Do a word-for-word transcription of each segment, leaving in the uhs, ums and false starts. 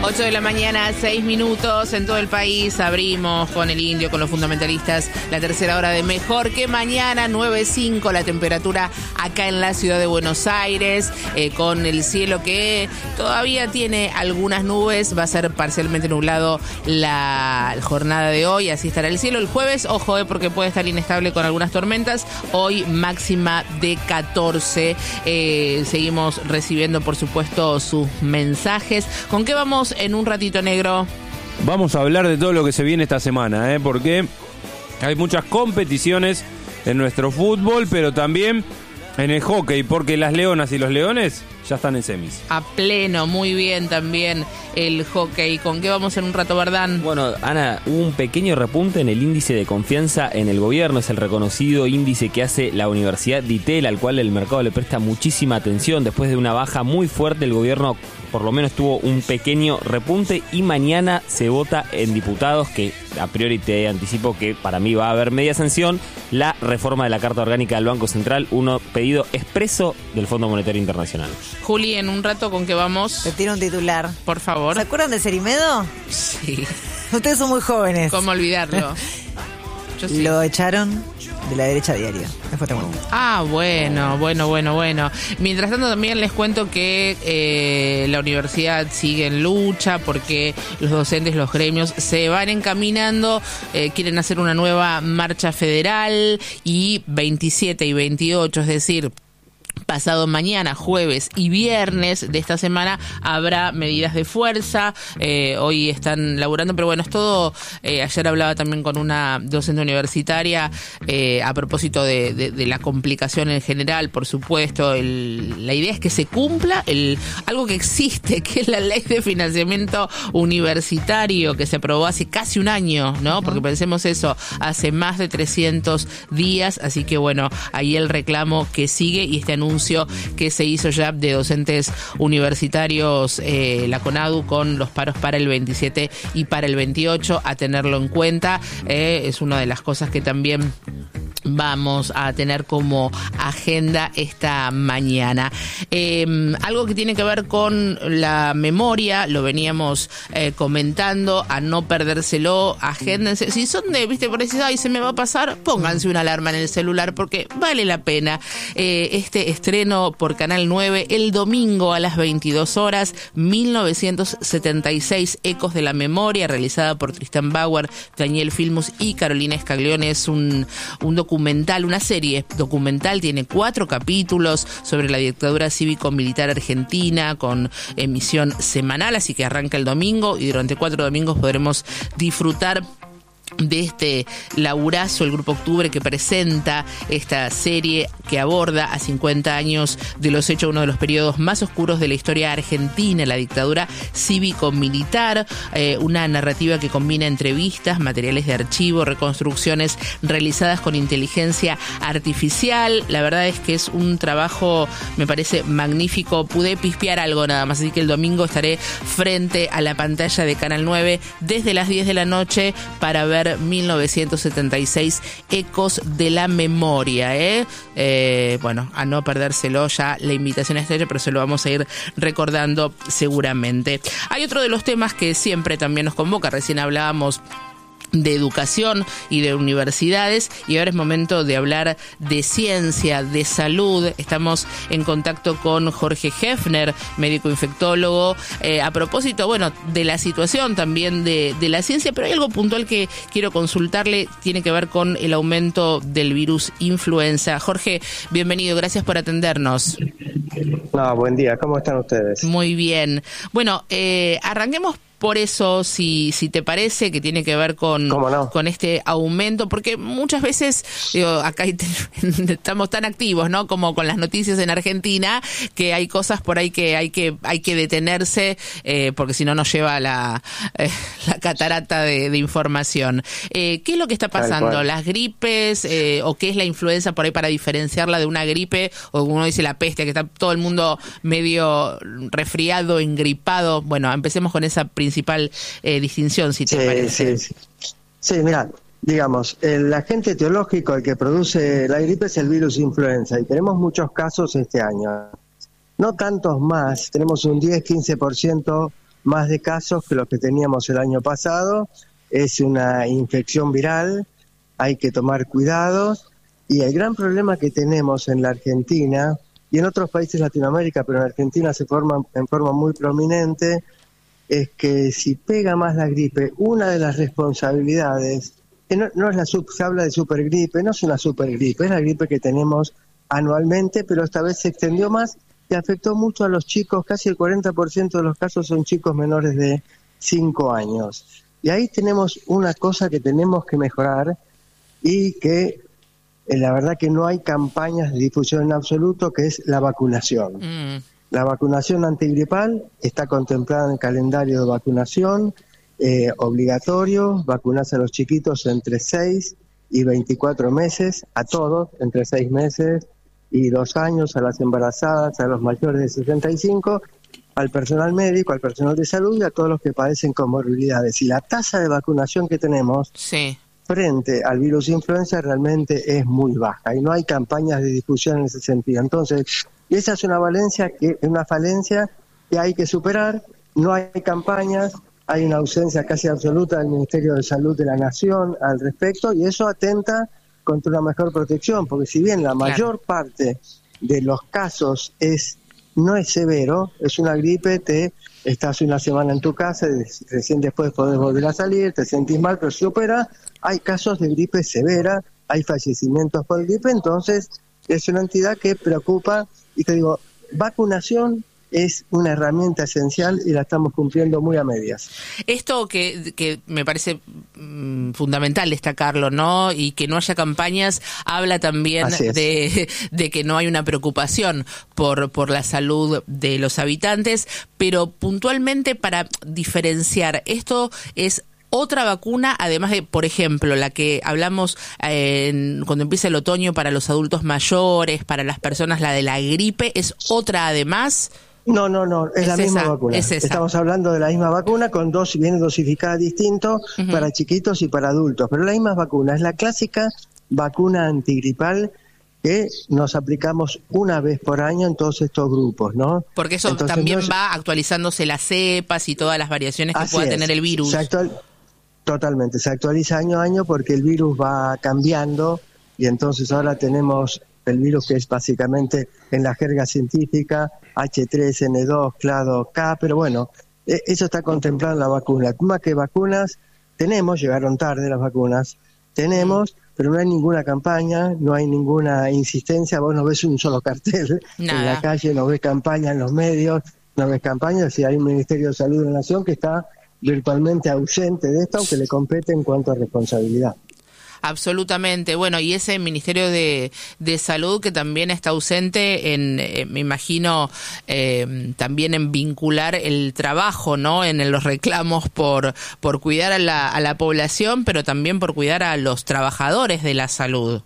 ocho de la mañana, seis minutos en todo el país. Abrimos con el Indio, con los fundamentalistas, la tercera hora de Mejor que Mañana, nueve cinco la temperatura acá en la ciudad de Buenos Aires, eh, con el cielo que todavía tiene algunas nubes. Va a ser parcialmente nublado la jornada de hoy, así estará el cielo. El jueves, ojo, eh, porque puede estar inestable con algunas tormentas. Hoy máxima de catorce. Eh, seguimos recibiendo, por supuesto, sus mensajes. ¿Con qué vamos en un ratito, negro? Vamos a hablar de todo lo que se viene esta semana, ¿eh? Porque hay muchas competiciones en nuestro fútbol, pero también en el hockey, porque las leonas y los leones ya están en semis. A pleno, muy bien también el hockey. ¿Con qué vamos en un rato, Bardán? Bueno, Ana, hubo un pequeño repunte en el índice de confianza en el gobierno. Es el reconocido índice que hace la Universidad de ITEL, al cual el mercado le presta muchísima atención. Después de una baja muy fuerte, el gobierno por lo menos tuvo un pequeño repunte y mañana se vota en diputados, que a priori te anticipo que para mí va a haber media sanción, la reforma de la Carta Orgánica del Banco Central, uno pedido expreso del Fondo Monetario Internacional. Juli, en un rato, ¿con qué vamos? Te tiro un titular. Por favor. ¿Se acuerdan de Cerimedo? Sí. Ustedes son muy jóvenes. ¿Cómo olvidarlo? Yo sí. Lo echaron de la derecha diario. Después te cuento. Ah, bueno, bueno, bueno, bueno. Mientras tanto, también les cuento que eh, la universidad sigue en lucha porque los docentes, los gremios se van encaminando, eh, quieren hacer una nueva marcha federal y veintisiete y veintiocho, es decir, pasado mañana, jueves y viernes de esta semana habrá medidas de fuerza. Eh, hoy están laburando, pero bueno, es todo. Eh, ayer hablaba también con una docente universitaria eh, a propósito de, de, de la complicación en general, por supuesto. El, la idea es que se cumpla el algo que existe, que es la ley de financiamiento universitario que se aprobó hace casi un año, ¿no? Porque pensemos eso, hace más de trescientos días. Así que bueno, ahí el reclamo que sigue y este anuncio que se hizo ya de docentes universitarios, eh, la CONADU, con los paros para el veintisiete y para el veintiocho, a tenerlo en cuenta. Eh, es una de las cosas que también vamos a tener como agenda esta mañana. Eh, algo que tiene que ver con la memoria, lo veníamos eh, comentando, a no perdérselo, agéndense. Si son de, viste, por decir, ay, se me va a pasar, pónganse una alarma en el celular porque vale la pena. Eh, este estreno por Canal nueve el domingo a las veintidós horas, mil novecientos setenta y seis, Ecos de la Memoria, realizada por Tristan Bauer, Daniel Filmus y Carolina Scaglione. Es un, un documental documental, una serie documental, tiene cuatro capítulos sobre la dictadura cívico-militar argentina, con emisión semanal, así que arranca el domingo y durante cuatro domingos podremos disfrutar de este laburazo, el Grupo Octubre, que presenta esta serie que aborda a cincuenta años de los hechos, uno de los periodos más oscuros de la historia argentina, la dictadura cívico-militar, eh, una narrativa que combina entrevistas, materiales de archivo, reconstrucciones realizadas con inteligencia artificial. La verdad es que es un trabajo, me parece magnífico. Pude pispear algo nada más, así que el domingo estaré frente a la pantalla de Canal nueve desde las diez de la noche para ver mil novecientos setenta y seis, Ecos de la Memoria, ¿eh? Eh, bueno, a no perdérselo, ya la invitación está hecha, pero se lo vamos a ir recordando seguramente. Hay otro de los temas que siempre también nos convoca, recién hablábamos de educación y de universidades, y ahora es momento de hablar de ciencia, de salud. Estamos en contacto con Jorge Hefner, médico infectólogo, eh, a propósito, bueno, de la situación también de, de la ciencia, pero hay algo puntual que quiero consultarle, tiene que ver con el aumento del virus influenza. Jorge, bienvenido, gracias por atendernos. No, buen día, ¿cómo están ustedes? Muy bien. Bueno, eh, arranquemos por eso, si si te parece, que tiene que ver con, no? con este aumento, porque muchas veces, digo, acá hay, estamos tan activos, ¿no?, como con las noticias en Argentina, que hay cosas por ahí que hay que hay que detenerse, eh, porque si no nos lleva la, eh, la catarata de, de información. Eh, ¿Qué es lo que está pasando? ¿Las gripes eh, o qué es la influenza por ahí para diferenciarla de una gripe? O uno dice la peste, que está todo el mundo medio resfriado, engripado. Bueno, empecemos con esa primera principal eh, distinción, si te sí, parece. Sí, sí. sí mira, digamos, el agente etiológico, el que produce la gripe, es el virus influenza, y tenemos muchos casos este año. No tantos más, tenemos un diez a quince por ciento más de casos que los que teníamos el año pasado. Es una infección viral, hay que tomar cuidados, y el gran problema que tenemos en la Argentina y en otros países de Latinoamérica, pero en Argentina se forma en forma muy prominente, es que si pega más la gripe, una de las responsabilidades, que no, no es la sub, se habla de supergripe, no es una supergripe, es la gripe que tenemos anualmente, pero esta vez se extendió más y afectó mucho a los chicos. Casi el cuarenta por ciento de los casos son chicos menores de cinco años. Y ahí tenemos una cosa que tenemos que mejorar, y que eh, la verdad que no hay campañas de difusión en absoluto, que es la vacunación. Mm. La vacunación antigripal está contemplada en el calendario de vacunación eh, obligatorio, vacunarse a los chiquitos entre seis y veinticuatro meses, a todos, entre seis meses y dos años, a las embarazadas, a los mayores de sesenta y cinco, al personal médico, al personal de salud y a todos los que padecen comorbilidades. Y la tasa de vacunación que tenemos sí. frente al virus influenza realmente es muy baja y no hay campañas de difusión en ese sentido. Entonces, esa es una valencia que una falencia que hay que superar. No hay campañas, hay una ausencia casi absoluta del Ministerio de Salud de la Nación al respecto, y eso atenta contra una mejor protección, porque si bien la claro. mayor parte de los casos es no es severo, es una gripe, te estás una semana en tu casa, recién después podés volver a salir, te sentís mal, pero se supera. Hay casos de gripe severa, hay fallecimientos por gripe, entonces es una entidad que preocupa, y te digo, vacunación es una herramienta esencial y la estamos cumpliendo muy a medias. Esto que, que me parece mm, fundamental destacarlo, ¿no? Y que no haya campañas, habla también de, de que no hay una preocupación por, por la salud de los habitantes, pero puntualmente para diferenciar, esto es otra vacuna, además de, por ejemplo, la que hablamos eh, en, cuando empieza el otoño para los adultos mayores, para las personas, la de la gripe, ¿es otra además? No, no, no, es, es la misma esa, vacuna. Es Estamos hablando de la misma vacuna con dos, viene dosificada distinto uh-huh. para chiquitos y para adultos, pero la misma vacuna, es la clásica vacuna antigripal que nos aplicamos una vez por año en todos estos grupos, ¿no? Porque eso Entonces, también no es... va actualizándose las cepas y todas las variaciones que Así pueda es. tener el virus. Se actual... Totalmente, se actualiza año a año porque el virus va cambiando, y entonces ahora tenemos el virus que es básicamente en la jerga científica hache tres ene dos, clado K, pero bueno, eso está contemplado en la vacuna. Más que vacunas, tenemos, llegaron tarde las vacunas, tenemos, pero no hay ninguna campaña, no hay ninguna insistencia, vos no ves un solo cartel Nada. en la calle, no ves campaña en los medios, no ves campaña, si hay un Ministerio de Salud de la Nación que está virtualmente ausente de esto, aunque le compete en cuanto a responsabilidad. Absolutamente. Bueno, y ese Ministerio de, de Salud que también está ausente en, eh, me imagino, eh, también en vincular el trabajo, ¿no? En los reclamos por por cuidar a la, a la población, pero también por cuidar a los trabajadores de la salud.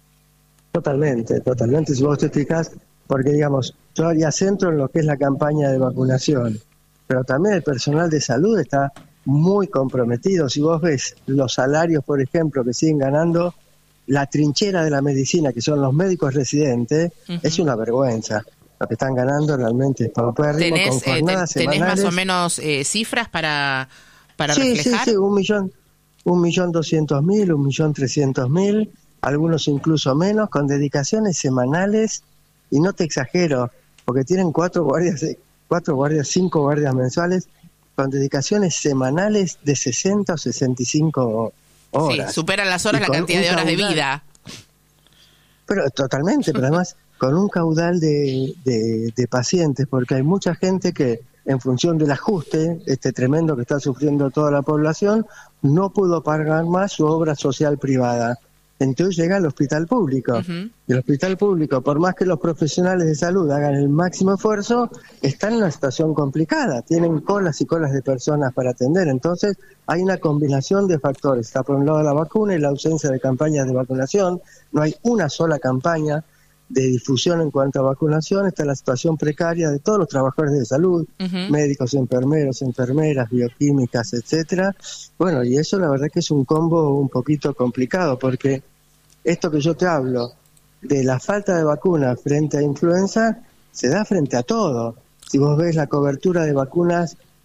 Totalmente, totalmente. Si vos te fijás, porque digamos, yo haría centro en lo que es la campaña de vacunación, pero también el personal de salud está muy comprometido. Si vos ves los salarios, por ejemplo, que siguen ganando, la trinchera de la medicina, que son los médicos residentes, uh-huh. es una vergüenza. Lo que están ganando realmente es paupérrimo, con jornadas eh, ¿Tenés semanales. más o menos eh, cifras para, para sí, reflejar? Sí, sí, un millón, un millón doscientos mil, un millón trescientos mil, algunos incluso menos, con dedicaciones semanales, y no te exagero, porque tienen cuatro guardias, cuatro guardias, cinco guardias mensuales, con dedicaciones semanales de sesenta o sesenta y cinco horas. Sí, superan las horas la cantidad de horas caudal, de vida. Pero totalmente, pero además con un caudal de, de, de pacientes, porque hay mucha gente que en función del ajuste, este tremendo que está sufriendo toda la población, no pudo pagar más su obra social privada. Entonces llega al hospital público. Uh-huh. Y el hospital público, por más que los profesionales de salud hagan el máximo esfuerzo, están en una situación complicada. Tienen colas y colas de personas para atender. Entonces hay una combinación de factores. Está por un lado la vacuna y la ausencia de campañas de vacunación. No hay una sola campaña de difusión en cuanto a vacunación. Está la situación precaria de todos los trabajadores de salud, uh-huh. médicos, enfermeros, enfermeras, bioquímicas, etcétera. Bueno, y eso la verdad que es un combo un poquito complicado, porque esto que yo te hablo de la falta de vacunas frente a influenza se da frente a todo. Si vos ves la cobertura de vacunas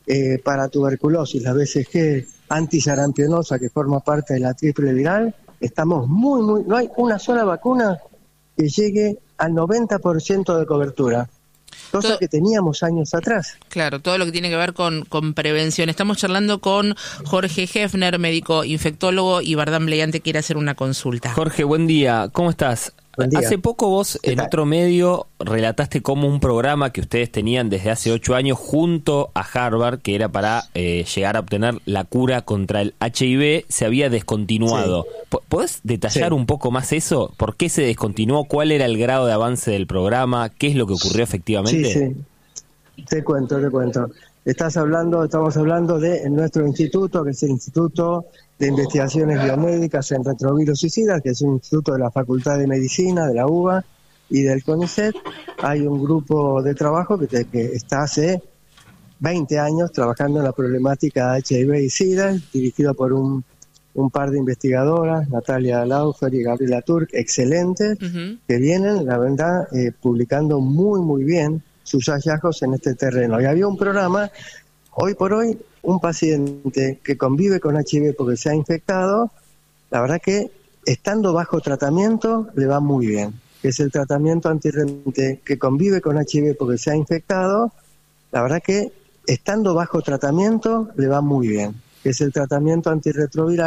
eh, para tuberculosis, la B C G antisarampionosa, que forma parte de la triple viral, estamos muy, muy... No hay una sola vacuna que llegue al noventa por ciento de cobertura, cosa Todo, que teníamos años atrás. Claro, todo lo que tiene que ver con, con prevención. Estamos charlando con Jorge Hefner, médico infectólogo, y Bardán Bleiante quiere hacer una consulta. Jorge, buen día, ¿cómo estás? Buen día. Hace poco vos en otro medio relataste cómo un programa que ustedes tenían desde hace ocho años junto a Harvard, que era para eh, llegar a obtener la cura contra el H I V, se había descontinuado. Sí. ¿Podés detallar sí. un poco más eso? ¿Por qué se descontinuó? ¿Cuál era el grado de avance del programa? ¿Qué es lo que ocurrió efectivamente? Sí, sí. Te cuento, te cuento. Estás hablando, estamos hablando de nuestro instituto, que es el Instituto de Investigaciones Biomédicas en Retrovirus Suicidas, que es un instituto de la Facultad de Medicina, de la U B A y del CONICET. Hay un grupo de trabajo que, te, que está hace veinte años trabajando en la problemática de H I V y SIDA, dirigido por un, un par de investigadoras, Natalia Laufer y Gabriela Turk, excelentes, uh-huh. que vienen, la verdad, eh, publicando muy, muy bien sus hallazgos en este terreno. Y había un programa, hoy por hoy, un paciente que convive con H I V porque se ha infectado, la verdad que estando bajo tratamiento le va muy bien, que es el tratamiento antirretroviral, que convive con H I V porque se ha infectado, la verdad que estando bajo tratamiento le va muy bien, que es el tratamiento antirretroviral.